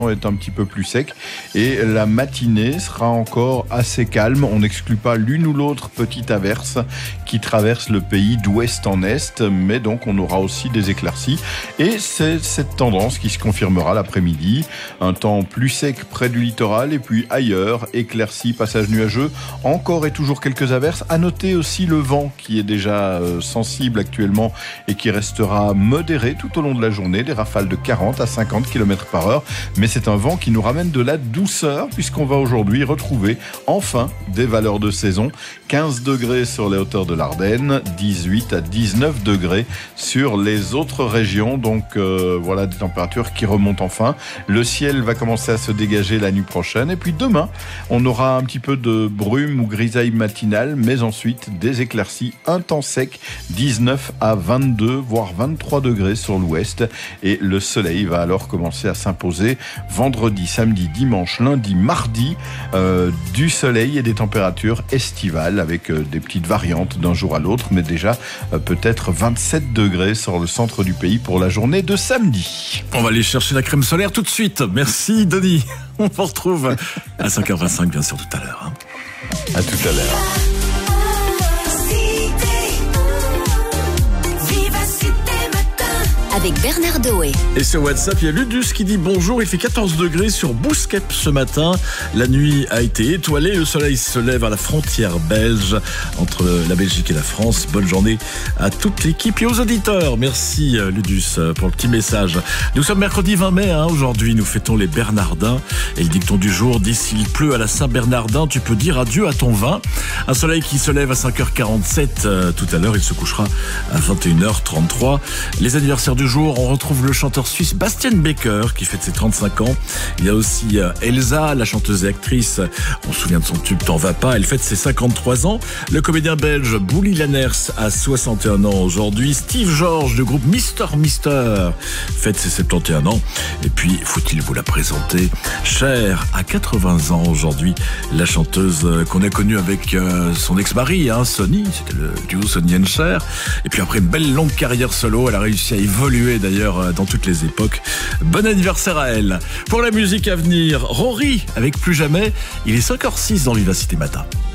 est un petit peu plus sec et la matinée sera encore assez calme. On n'exclut pas l'une ou l'autre petite averse qui traverse le pays d'ouest en est, mais donc on aura aussi des éclaircies et c'est cette tendance qui se confirmera l'après-midi. Un temps plus sec près du littoral et puis ailleurs, éclaircies, passage nuageux, encore et toujours quelques averses. À noter aussi le vent qui est déjà sensible actuellement et qui restera modéré tout au long de la journée, des rafales de 40 à 50 km/h, mais c'est un vent qui nous ramène de la douceur puisqu'on va aujourd'hui retrouver enfin des valeurs de saison. 15 degrés sur les hauteurs de l'Ardenne, 18 à 19 degrés sur les autres régions. Donc voilà des températures qui remontent enfin. Le ciel va commencer à se dégager la nuit prochaine. Et puis demain, on aura un petit peu de brume ou grisaille matinale, mais ensuite des éclaircies, un temps sec, 19 à 22, voire 23 degrés sur l'ouest. Et le soleil va alors commencer à s'imposer vendredi, samedi, dimanche, lundi, mardi, du soleil et des températures estivales avec des petites variantes d'un jour à l'autre, mais déjà peut-être 27 degrés sur le centre du pays pour la journée de samedi. On va aller chercher la crème solaire tout de suite. Merci Denis. On vous retrouve à 5h25 bien sûr tout à l'heure. À tout à l'heure. Avec Bernard Doé. Et sur WhatsApp, il y a Ludus qui dit bonjour, il fait 14 degrés sur Bousquep ce matin. La nuit a été étoilée, le soleil se lève à la frontière belge entre la Belgique et la France. Bonne journée à toute l'équipe et aux auditeurs. Merci Ludus pour le petit message. Nous sommes mercredi 20 mai, aujourd'hui nous fêtons les Bernardins. Et le dicton du jour dit s'il pleut à la Saint-Bernardin, tu peux dire adieu à ton vin. Un soleil qui se lève à 5h47 tout à l'heure, il se couchera à 21h33. Les anniversaires du jour, on retrouve le chanteur suisse Bastian Becker qui fête ses 35 ans. Il y a aussi Elsa, la chanteuse et actrice. On se souvient de son tube T'en vas pas, elle fête ses 53 ans. Le comédien belge Bouli Lanners a 61 ans aujourd'hui. Steve George du groupe Mister fête ses 71 ans. Et puis, faut-il vous la présenter, Cher a 80 ans aujourd'hui. La chanteuse qu'on a connue avec son ex-mari, Sonny, c'était le duo Sonny and Cher. Et puis après une belle longue carrière solo, elle a réussi à évoluer d'ailleurs dans toutes les époques. Bon anniversaire à elle. Pour la musique à venir, Rory avec Plus Jamais. Il est 5h06 dans Vivacité Matin.